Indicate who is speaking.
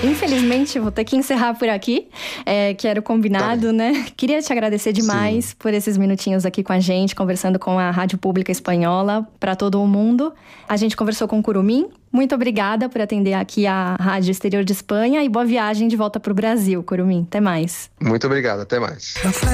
Speaker 1: Infelizmente, vou ter que encerrar por aqui, que era o combinado, né? Queria te agradecer demais por esses minutinhos aqui com a gente, conversando com a Rádio Pública Espanhola para todo o mundo. A gente conversou com o Curumim. Muito obrigada por atender aqui a Rádio Exterior de Espanha e boa viagem de volta para o Brasil, Curumim. Até mais.
Speaker 2: Muito obrigado, até mais.